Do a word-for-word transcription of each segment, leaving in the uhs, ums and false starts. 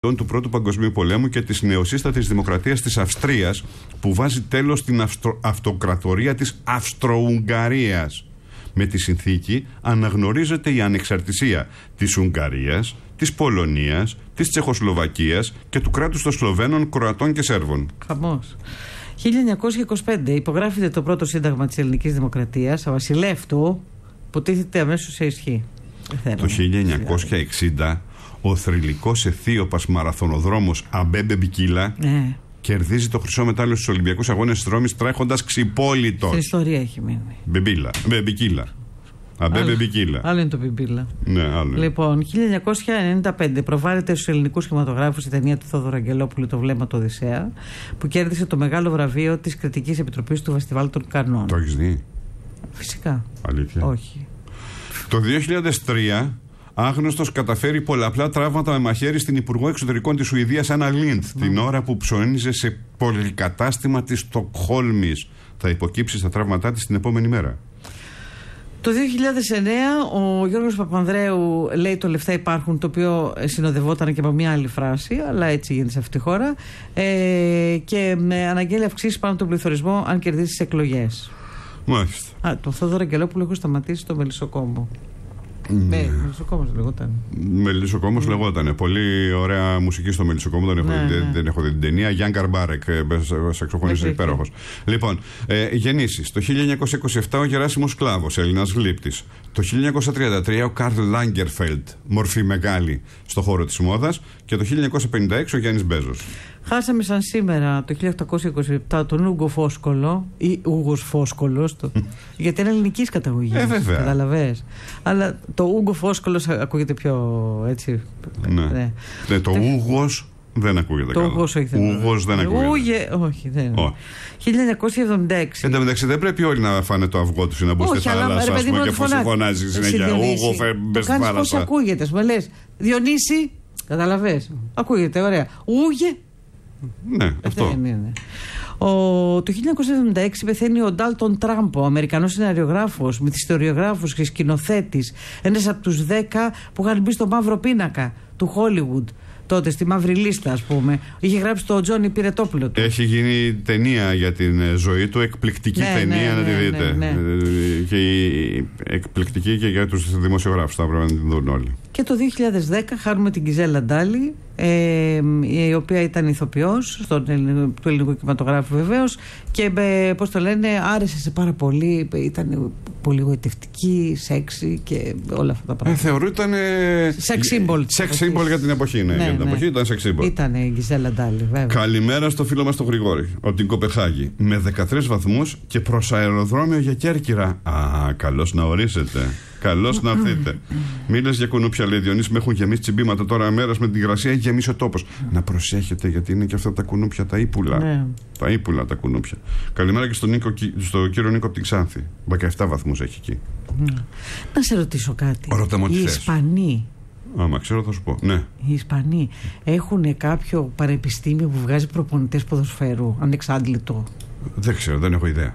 του Πρώτου Παγκοσμίου Πολέμου και της νεοσύστατης δημοκρατίας της Αυστρίας, που βάζει τέλος στην αυστρο... αυτοκρατορία της Αυστρο-Ουγγαρίας. Με τη συνθήκη αναγνωρίζεται η ανεξαρτησία της Ουγγαρίας, της Πολωνίας, της Τσεχοσλοβακίας και του κράτους των Σλοβαίνων, Κροατών και Σέρβων. Χαμός. χίλια εννιακόσια είκοσι πέντε υπογράφεται το πρώτο σύνταγμα της ελληνικής δημοκρατίας, αβασιλεύτου, που τίθεται αμέσως σε ισχύ. Το χίλια εννιακόσια εξήντα ο θρυλικός αιθίωπας μαραθωνοδρόμος Αμπέμπε Μπικίλα ναι. κερδίζει το χρυσό μετάλλιο στους Ολυμπιακούς Αγώνες της Ρώμης τρέχοντας ξυπόλυτος. Στην ιστορία έχει μείνει. Μπεμπίλα. Μπεμπικίλα. Αμπέμπε Μπικίλα. Άλλο είναι το Μπιμπίλα. Ναι, άλλο. Λοιπόν, χίλια εννιακόσια ενενήντα πέντε προβάλλεται στους ελληνικούς κινηματογράφους η ταινία του Θόδωρου Αγγελόπουλου, Το βλέμμα του Οδυσσέα, που κέρδισε το μεγάλο βραβείο της Κριτικής Επιτροπής του Φεστιβάλ των Καννών. Το έχεις δει? Φυσικά. Αλήθεια? Όχι. Το δύο χιλιάδες τρία άγνωστος καταφέρει πολλαπλά τραύματα με μαχαίρι στην Υπουργό Εξωτερικών της Σουηδίας Άννα Λίντ, mm. την ώρα που ψωνίζε σε πολυκατάστημα της Στοκχόλμης. Θα υποκύψει στα τραύματά της την επόμενη μέρα. Το δύο χιλιάδες εννέα ο Γιώργος Παπανδρέου λέει «Το λεφτά υπάρχουν», το οποίο συνοδευόταν και από μια άλλη φράση, αλλά έτσι γίνεται σε αυτή τη χώρα, ε, και με αναγγέλει αυξήσεις πάνω τον πληθωρισμό αν κερδίσει τις εκλογές. Μάλιστα. Α, το Θόδωρο Αγγελόπουλο έχω σταματήσει το Μελισσοκόμπο. Ναι, ναι, Μελισσοκόμος λεγόταν. Μελισσοκόμος mm. λεγόταν. Πολύ ωραία μουσική στο Μελισσοκόμο. Δεν, ναι, ναι. δεν έχω δει την ταινία. Γιάν Καρμπάρεκ, σαξοφωνιστής υπέροχος. Λοιπόν, ε, γεννήσεις. Το χίλια εννιακόσια είκοσι επτά ο Γεράσιμος Σκλάβος, Έλληνας γλύπτης. Το χίλια εννιακόσια τριάντα τρία ο Καρλ Λάγκερφελντ, μορφή μεγάλη στο χώρο της μόδας. Και το χίλια εννιακόσια πενήντα έξι ο Γιάννης Μπέζος. Χάσαμε σαν σήμερα το χίλια οκτακόσια είκοσι επτά τον Ούγκο Φόσκολο ή Ούγος Φόσκολος, το, γιατί είναι ελληνικής καταγωγής. Ε, βέβαια. Καταλαβες. Αλλά το Ούγκο Φόσκολος ακούγεται πιο έτσι. Ναι. ναι. ναι το Ούγος δεν ακούγεται το καλά. Ούγος όχι. Ούγος δεν ακούγεται. Ούγε, όχι, δεν. Oh. χίλια εννιακόσια εβδομήντα έξι. Εν τω μεταξύ δεν πρέπει όλοι να φάνε το αυγό τους ή να μπουν στη θάλασσα, ας πούμε, και πώς φωνάζει συνέχεια. Ούγο, μπες στη θάλασσα. Πώς ακούγεται, μου λες Διονύση, καταλαβες. Ακούγεται, ωραία. Ούγε. Ναι, αυτό. Ναι, ναι, ναι. Ο, το χίλια εννιακόσια εβδομήντα έξι πεθαίνει ο Ντάλτον Τράμπο, Αμερικανός σεναριογράφος, μυθιστοριογράφος και σκηνοθέτης. Ένας από τους δέκα που είχαν μπει στο μαύρο πίνακα του Χόλιγουντ. Τότε στη μαύρη λίστα, ας πούμε. Είχε γράψει το Τζόνι Πυρετόπουλο του. Έχει γίνει ταινία για την ζωή του, εκπληκτική ναι, ταινία, ναι, να τη δείτε. Ναι, ναι. Και εκπληκτική και για τους δημοσιογράφους, θα πρέπει να την δουν όλοι. Και το δύο χιλιάδες δέκα χάρουμε την Γκιζέλα Ντάλι, ε, η οποία ήταν ηθοποιός στον ελληνικό, του ελληνικού κινηματογράφου βεβαίως, και ε, πώς το λένε, άρεσε σε πάρα πολύ, ήταν πολύ γοητευτική, σεξι και όλα αυτά τα πράγματα. Ε, θεωρούταν σεξ σύμπολ. Σεξ σύμπολ για την εποχή, ναι. ναι για την ναι. εποχή ήταν σεξ σύμπολ. Ήταν η Γκιζέλα Ντάλι, βέβαια. Καλημέρα στο φίλο μας τον Γρηγόρη, από την Κοπεχάγη, με δεκατρείς βαθμούς και προς αεροδρόμιο για Κέρκυρα. Α, καλώς να ορίσετε. Καλώς να έρθετε. Μίλες για κουνούπια, λέει Διονύση, με έχουν γεμίσει τσιμπήματα τώρα μέρας με την υγρασία, έχει γεμίσει ο τόπος. Να προσέχετε, γιατί είναι και αυτά τα κουνούπια, τα ύπουλα. Ναι. Τα ύπουλα τα κουνούπια. Καλημέρα και στον, Νίκο, στο κύριο Νίκο από την Ξάνθη. δεκαεπτά βαθμούς έχει εκεί. Ναι. Να σε ρωτήσω κάτι. Ρώτα μου ό,τι Οι θες. Ισπανοί. Άμα ξέρω θα σου πω. Ναι. Οι Ισπανοί έχουν κάποιο πανεπιστήμιο που βγάζει προπονητές ποδοσφαίρου ανεξάντλητο? Δεν ξέρω, δεν έχω ιδέα.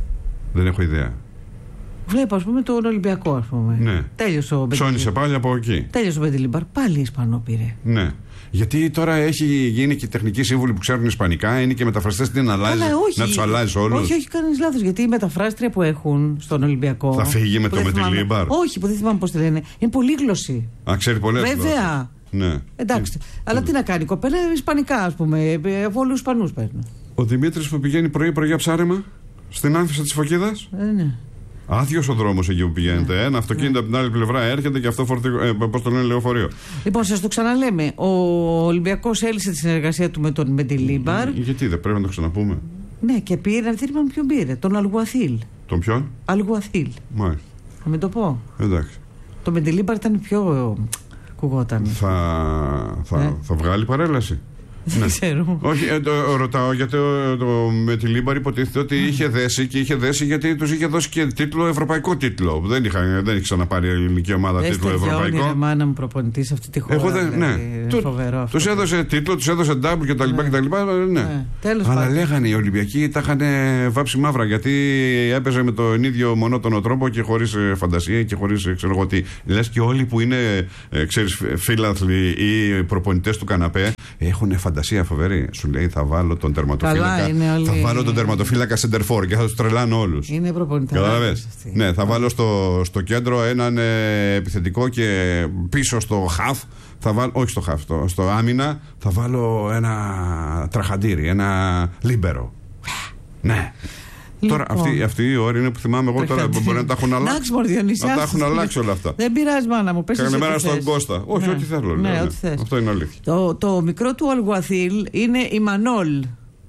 Δεν έχω ιδέα. Βλέπω, ας πούμε, τον Ολυμπιακό, ας πούμε. Ναι. Τέλειωσε ο Μπεντιλίμπαρ. Ψώνισε πάλι από εκεί. Τέλειωσε ο Μπεντιλίμπαρ. Πάλι Ισπανό πήρε. Ναι. Γιατί τώρα έχει γίνει και τεχνικοί σύμβουλοι που ξέρουν Ισπανικά, είναι και μεταφραστές, τι να αλλάζει, να τους αλλάζει όλους. Όχι, όχι, κάνεις λάθος. Γιατί η μεταφράστρια που έχουν στον Ολυμπιακό. Θα φύγει με το Μπεντιλίμπαρ. Όχι, που δεν θυμάμαι πώς τη λένε. Είναι πολύγλωση. Α, ξέρει πολλές γλώσσες. Βέβαια. Ναι. Εντάξει. Mm. Αλλά τι να κάνει, η κοπέλα Ισπανικά, ας πούμε. Από όλους τους Ισπανούς παίρνουν. Ο Δημήτρης που πηγαίνει πρωί-πρωί για ψάρεμα στην Άνθησα της Φωκίδας. Ε, ναι. Άδειος ο δρόμος εκεί που πηγαίνετε. Ναι. Ένα αυτοκίνητο ναι. από την άλλη πλευρά έρχεται και αυτό φορτηγό. Ε, πώς το λένε, λεωφορείο. Λοιπόν, σας το ξαναλέμε. Ο Ολυμπιακός έλυσε τη συνεργασία του με τον Μεντιλίμπαρ. Γιατί δεν πρέπει να το ξαναπούμε? Ναι, και πήρε, δεν θυμάμαι ποιον πήρε. Τον Αλγουαθίλ. Τον ποιον? Αλγουαθίλ. Μάλιστα. Θα μην το πω. Εντάξει. Το Μεντιλίμπαρ ήταν πιο. Κουγόταν. Θα, θα, ε? θα βγάλει παρέλαση. Δεν ξέρω. Όχι, ε, το, ρωτάω γιατί το, το, με τη Λίμπαρ υποτίθεται ότι είχε δέσει και είχε δέσει γιατί τους είχε δώσει και τίτλο, ευρωπαϊκό τίτλο. Δεν, είχα, δεν είχε ξαναπάρει η ελληνική ομάδα Έστε τίτλο ευρωπαϊκό. Είναι μάνα μου προπονητή σε αυτή τη χώρα. Εγώ δεν, δηλαδή, ναι. Φοβερό αυτό. Τους έδωσε τίτλο, τους έδωσε ντάμπλ και τα λοιπά ναι. και τα λοιπά. Ναι. Ναι. Τέλος Αλλά πάντων. λέγανε οι Ολυμπιακοί τα είχαν βάψει μαύρα γιατί έπαιζε με τον ίδιο μονότονο τρόπο και χωρίς φαντασία και χωρίς ξέρω εγώ τι. Λες και όλοι που είναι ξέρεις, φίλαθλοι ή προπονητές του καναπέ έχουν φαντασία φοβερή. Σου λέει θα βάλω τον τερματοφύλακα. Όλοι... Θα βάλω τον τερματοφύλακα center for και θα τους τρελάνω όλους. Είναι προπονητές. Ναι, θα βάλω στο, στο κέντρο έναν ε, επιθετικό και πίσω στο half. Θα βάλω, όχι στο half, στο, στο άμυνα θα βάλω ένα τραχαντήρι, ένα λίμπερο. Ναι. Λοιπόν. Τώρα αυτή, αυτή η ώρα είναι που θυμάμαι εγώ τώρα που μπορεί να τα έχουν αλλάξει. Να τα έχουν αλλάξει όλα αυτά. Δεν πειράζει, μάνα μου. Καλημέρα στον Κώστα. Όχι, ναι. ό,τι θέλω. Ναι, ναι. ό,τι θες. Αυτό είναι αλήθεια. Το, το μικρό του Αλγουαθίλ είναι η Μανόλ.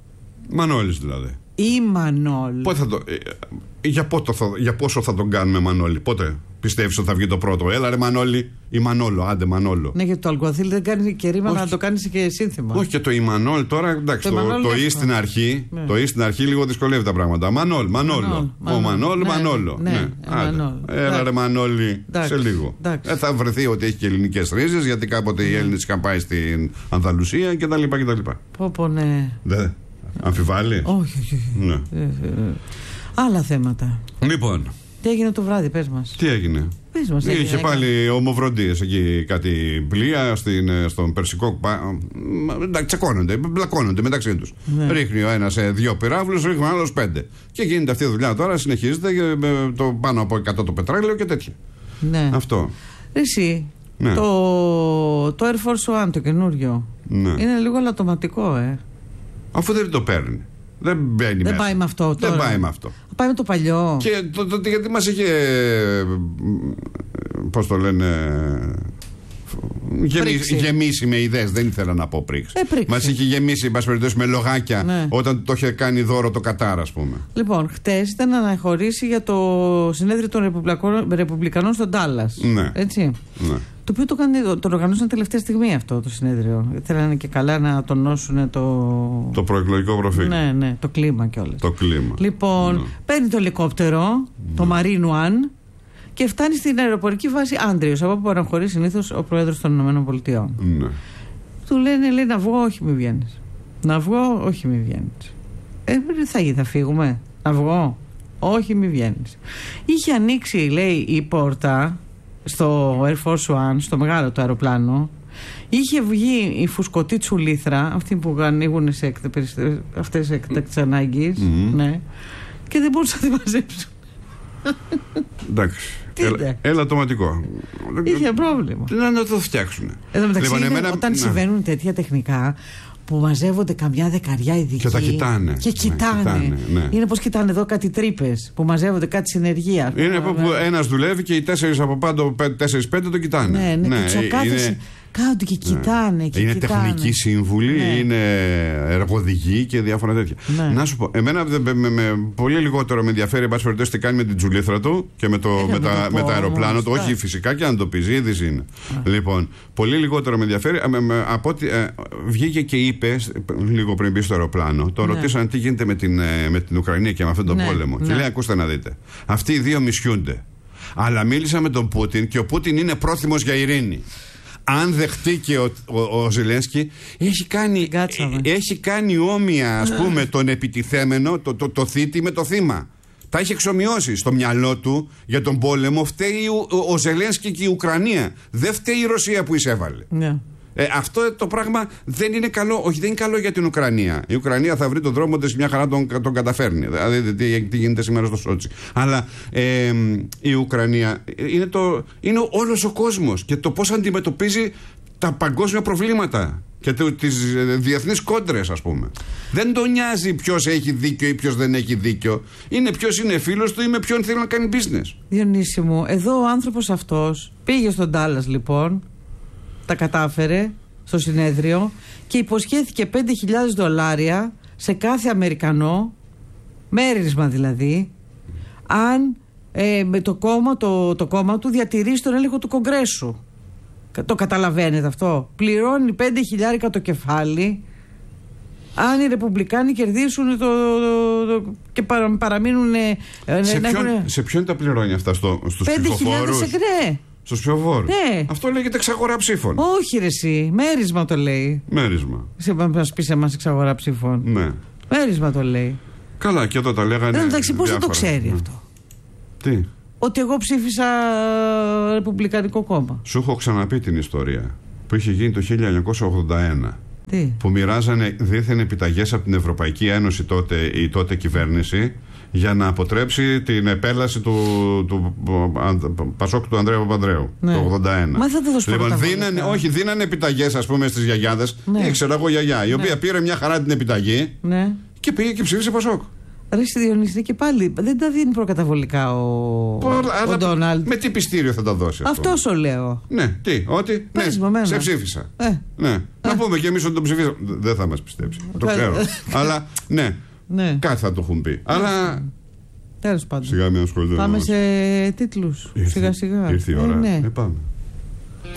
Μανόλης δηλαδή. Η Μανόλ. Πότε θα το, ε, για, πότε θα, για πόσο θα τον κάνουμε Μανόλη, πότε πιστεύεις ότι θα βγει το πρώτο? Έλα ρε Μανόλη ή Μανόλο, άντε Μανόλο. Ναι, γιατί το Αλγουαθίλ δεν κάνει και ρήμα να το κάνει και σύνθημα. Όχι και το Ιμανόλ τώρα, εντάξει, το, το, το ή στην αρχή, ναι. το ή στην αρχή λίγο δυσκολεύει τα πράγματα. Μανόλ, Μανόλο. Ο Μανόλ, Μανόλο. Ναι, ναι. ναι. Έλα ρε Μανόλη, σε λίγο. Ε, θα βρεθεί ότι έχει και ελληνικές ρίζες, γιατί κάποτε οι Έλληνες είχαν πάει στην Ανδαλουσία κτλ. Πω πω ναι. Δε. Αμφιβάλλει. Όχι, όχι. Ναι. Ε, ε, άλλα θέματα. Λοιπόν. Τι έγινε το βράδυ, πες μας. Τι έγινε. Πες μας. Είχε έγινε, πάλι έκανε. Ομοβροντίες εκεί κάτι πλοία στην, στον Περσικό. Εντάξει, τσακώνονται, μπλακώνονται μεταξύ τους. Ναι. Ρίχνει ο ένας δύο πυράβλους, ρίχνει ο άλλος πέντε. Και γίνεται αυτή η δουλειά τώρα, συνεχίζεται το πάνω από εκατό το πετρέλαιο και τέτοια. Ναι. Αυτό. Εσύ. Ναι. Το, το Air Force One το καινούριο. Ναι. Είναι λίγο λατωματικό, ε. Αφού δεν το παίρνει. Δεν μπαίνει Δεν μέσα. πάει με αυτό τώρα. Δεν πάει με αυτό. Πάει με το παλιό. Και το, το, το, γιατί μας είχε. Πώς το λένε. Γεμίσει, γεμίσει με ιδέες. Δεν ήθελα να πω πρίξ. Ε, μας είχε γεμίσει, εν πάση περιπτώσει, με λογάκια ναι. όταν το είχε κάνει δώρο το Κατάρ, ας πούμε. Λοιπόν, χτες ήταν να αναχωρήσει για το συνέδριο των Ρεπουμπλικανών στον Ντάλλας. Ναι. Έτσι. Ναι. Το οποίο το, το, το οργανώσαν τελευταία στιγμή αυτό το συνέδριο. Θέλανε και καλά να τονώσουν το. Το προεκλογικό προφίλ. Ναι, ναι, το κλίμα κιόλας. Το κλίμα. Λοιπόν, ναι. παίρνει το ελικόπτερο, ναι. το Marine One, και φτάνει στην αεροπορική βάση Άντριος, από όπου αναχωρεί συνήθως ο πρόεδρος των ΗΠΑ. Ναι. Του λένε, λέει, να βγω, όχι μη βγαίνεις. Να βγω, όχι μη βγαίνεις. Ε, θα, θα φύγουμε. Να βγω, όχι μη βγαίνεις. Είχε ανοίξει, λέει, η πόρτα στο Air Force One, στο μεγάλο το αεροπλάνο. Είχε βγει η φουσκωτή τσουλήθρα, αυτή που ανοίγουν σε αυτές τις έκτακτες ανάγκες, mm-hmm. ναι, και δεν μπορούσαν να τη μαζέψουν. Εντάξει. Έλα, έλα τοματικό. Είχε πρόβλημα. Να, να το φτιάξουν. Εδώ μεταξύ, λοιπόν, είναι, εμένα, όταν να. συμβαίνουν τέτοια τεχνικά που μαζεύονται καμιά δεκαριά ειδικοί και τα κοιτάνε. Και κοιτάνε. Ναι, κοιτάνε ναι. Είναι πως κοιτάνε εδώ κάτι τρύπες που μαζεύονται, κάτι συνεργεία. Είναι που, που ένας δουλεύει και οι τέσσερις από πάνω, τέσσερις πέντε το κοιτάνε. Ναι, ναι, ναι, και είναι... Κάτω και κοιτάνε. Ναι. Και είναι κοιτάνε. Τεχνικοί σύμβουλοι, ναι. είναι εργοδηγοί και διάφορα τέτοια. Ναι. Να σου πω, εμένα με, με, με, πολύ λιγότερο με ενδιαφέρει εν πάση περιπτώσει τι κάνει με την τζουλήθρα του και με το, με τα, το με τα αεροπλάνο του. Όχι, φυσικά και αν το πει, είδηση είναι. Α. Λοιπόν, πολύ λιγότερο με ενδιαφέρει. Με, με, από ότι ε, βγήκε και είπε, λίγο πριν μπει στο αεροπλάνο, το ναι. ρωτήσαν τι γίνεται με την, με την Ουκρανία και με αυτόν τον ναι. πόλεμο. Ναι. Και λέει, ακούστε να δείτε. Αυτοί οι δύο μισιούνται. Αλλά μίλησα με τον Πούτιν και ο Πούτιν είναι πρόθυμος για ειρήνη. Αν δεχτεί και ο, ο, ο Ζελένσκι έχει κάνει, έχει κάνει όμοια, ας πούμε, τον επιτιθέμενο, το, το, το θήτη με το θύμα. Τα έχει εξομοιώσει στο μυαλό του για τον πόλεμο. Φταίει ο, ο, ο Ζελένσκι και η Ουκρανία. Δεν φταίει η Ρωσία που εισέβαλε. Ναι. Ε, αυτό το πράγμα δεν είναι καλό. Όχι, δεν είναι καλό για την Ουκρανία. Η Ουκρανία θα βρει τον δρόμο της, μια χαρά τον, τον καταφέρνει. Δηλαδή, τι, τι γίνεται σήμερα στο Σότσι. Αλλά ε, η Ουκρανία είναι, το, είναι όλος ο κόσμος και το πώς αντιμετωπίζει τα παγκόσμια προβλήματα και τις διεθνείς κόντρες, ας πούμε. Δεν τον νοιάζει ποιος έχει δίκιο ή ποιος δεν έχει δίκιο. Είναι ποιος είναι φίλος του ή με ποιον θέλει να κάνει business. Διονύση μου, εδώ ο άνθρωπος αυτός πήγε στον Ντάλλας, λοιπόν. Τα κατάφερε στο συνέδριο και υποσχέθηκε πέντε χιλιάδες δολάρια σε κάθε Αμερικανό, μέρισμα δηλαδή, αν ε, με το κόμμα, το, το κόμμα του διατηρήσει τον έλεγχο του Κογκρέσου. Το καταλαβαίνετε αυτό? Πληρώνει πέντε χιλιάρικα το κεφάλι Αν οι Ρεπουμπλικάνοι κερδίσουν το, το, το, και παρα, παραμείνουν. Σε, να ποιον, έχουν... σε ποιον τα πληρώνει αυτά στο, στους ψηφοφόρους? πέντε χιλιάδες ευρώ. Στους ψηφοφόρους. Ναι. Αυτό λέγεται εξαγορά ψήφων. Όχι, ρε, εσύ. Μέρισμα το λέει. Μέρισμα. Σε μας πει εμάς εξαγορά ψήφων. Ναι. Μέρισμα το λέει. Καλά, και εδώ τα λέγανε. Εντάξει, πώς θα το ξέρει ναι. αυτό? Τι? Ότι εγώ ψήφισα Ρεπουμπλικανικό κόμμα. Σου έχω ξαναπεί την ιστορία που είχε γίνει το χίλια εννιακόσια ογδόντα ένα. Τι? Που μοιράζανε δίθεν επιταγές από την Ευρωπαϊκή Ένωση τότε, η τότε κυβέρνηση, για να αποτρέψει την επέλαση του, του, του Πασόκ του Ανδρέα Παπανδρέου. Ναι. Το ογδόντα ένα. Μα θα το δώσω λοιπόν, δίνανε, όχι, δίνανε επιταγές, ας πούμε, στις γιαγιάδες. Ναι. Ήξερα εγώ γιαγιά, η οποία ναι. πήρε μια χαρά την επιταγή, ναι. και πήγε και ψήφισε Πασόκ. Ρε στη Διονύση, και πάλι δεν τα δίνει προκαταβολικά ο, ο Ντόναλντ. Με τι πιστήριο θα τα δώσει αυτό? Αυτό σου λέω. Ναι, τι, ότι. Ναι, σε ψήφισα. Ε. Ναι. Ε. Να πούμε κι εμείς ότι τον ψηφίσαμε. Δεν θα μας πιστέψει. Το ξέρω. Αλλά ναι, ναι, κάτι θα το έχουν πει. Αλλά. Τέλος πάντων. Σιγά μην ασχοληθούμε. Πάμε σε τίτλους. Σιγά σιγά. Ήρθε η ώρα. Ε, ναι. Ε, πάμε.